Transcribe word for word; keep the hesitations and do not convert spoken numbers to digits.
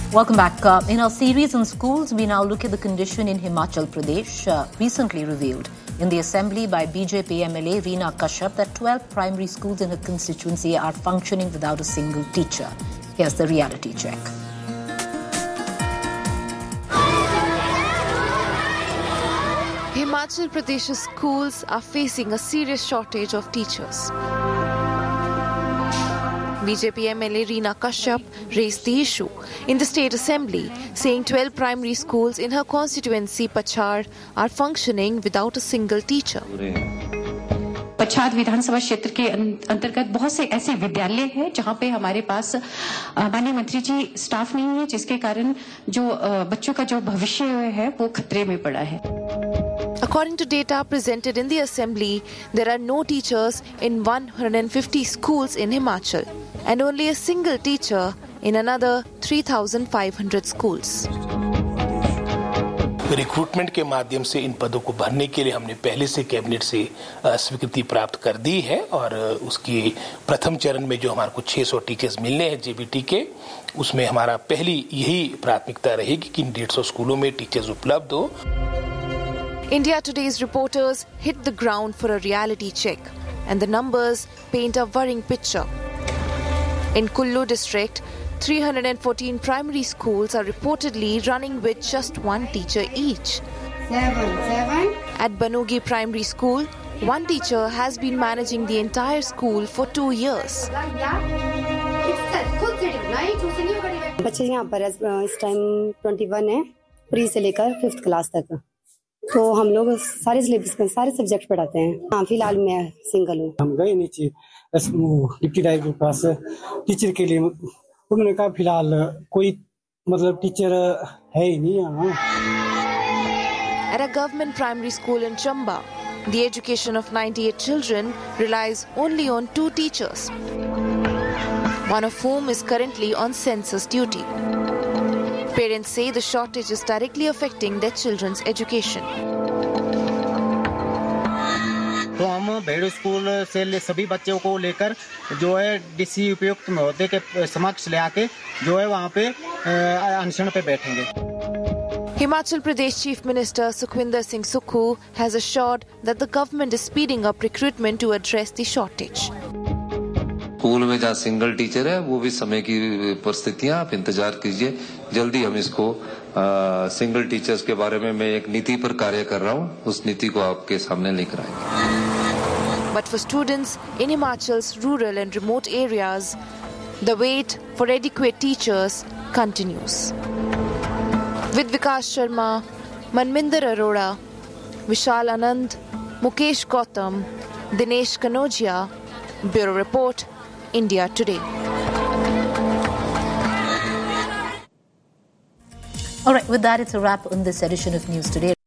Welcome back. Uh, in our series on schools, we now look at the condition in Himachal Pradesh, uh, recently revealed in the assembly by B J P M L A Reena Kashyap that twelve primary schools in her constituency are functioning without a single teacher. Here's the reality check. Himachal Pradesh's schools are facing a serious shortage of teachers. B J P M L A Reena Kashyap raised the issue in the State Assembly, saying twelve primary schools in her constituency, Pachhad, are functioning without a single teacher. Pachhad विधानसभा क्षेत्र के अंतर्गत बहुत से ऐसे विद्यालय हैं जहां पे हमारे पास माननीय मंत्री जी स्टाफ नहीं है, जिसके कारण जो बच्चों का जो भविष्य है वो खतरे में पड़ा है. According to data presented in the assembly, there are no teachers in one hundred fifty schools in Himachal and only a single teacher in another three thousand five hundred schools. Recruitment के माध्यम से इन पदों को भरने के लिए हमने पहले से कैबिनेट से स्वीकृति प्राप्त कर दी है और उसकी प्रथम चरण में जो हमारे को छह सौ टीचर्स मिलने हैं जेबीटी के, उसमें हमारा पहली यही प्राथमिकता रहेगी कि इन डेढ़ सौ स्कूलों में टीचर्स उपलब्ध हो. India Today's reporters hit the ground for a reality check, and the numbers paint a worrying picture. In Kullu district, three hundred fourteen primary schools are reportedly running with just one teacher each. Seven, seven. At Banugi Primary School, one teacher has been managing the entire school for two years. बच्चे यहाँ पर इस time इक्कीस है, pre से लेकर fifth class तक. तो हम लोग सारे सिलेबस में सारे सब्जेक्ट पढ़ाते हैं. हाँ, फिलहाल मैं सिंगल हूँ. हम गए नीचे डिप्टी डायरेक्टर के पास टीचर के लिए, उन्होंने कहा फिलहाल कोई मतलब टीचर है ही नहीं यहाँ. At a government primary school in Chamba, the education of ninety-eight children relies only on two teachers, one of whom is currently on census duty. Parents say the shortage is directly affecting their children's education. तो हम भेड़ school से सभी बच्चों को लेकर जो है डीसी उपयुक्त महोदय के समक्ष ले आके जो है वहाँ पे अनशन पे बैठेंगे. Himachal Pradesh Chief Minister Sukhwinder Singh Sukhu has assured that the government is speeding up recruitment to address the shortage. School में जहाँ सिंगल टीचर है वो भी समय की परिस्थितियाँ, आप इंतजार कीजिए, जल्दी हम इसको आ, सिंगल टीचर्स के बारे में मैं एक नीति पर कार्य कर रहा हूँ, उस नीति को आपके सामने लेकर आएंगे. But for students in Himachal's rural and remote areas, the wait for adequate teachers continues. With Vikas Sharma, Manminder Arora, Vishal Anand, Mukesh Gautam, Dinesh Kanojia, Bureau Report, India Today. All right, with that, it's a wrap on this edition of News Today.